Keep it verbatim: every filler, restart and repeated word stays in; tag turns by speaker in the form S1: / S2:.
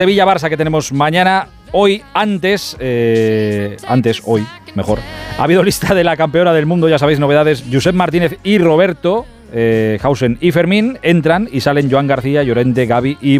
S1: Sevilla-Barça que tenemos mañana. Hoy, antes, eh, antes, hoy, mejor, ha habido lista de la campeona del mundo, ya sabéis, novedades. Josep Martínez y Roberto, eh, Hausen y Fermín entran y salen Joan García, Llorente, Gavi y